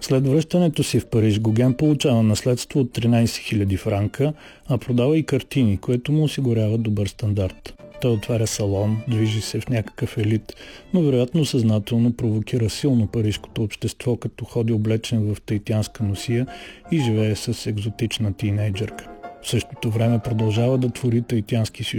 След връщането си в Париж, Гоген получава наследство от 13 000 франка, а продава и картини, което му осигурява добър стандарт. Той отваря салон, движи се в някакъв елит, но вероятно съзнателно провокира силно парижкото общество, като ходи облечен в таитянска носия и живее с екзотична тинейджърка. В същото време продължава да твори таитянски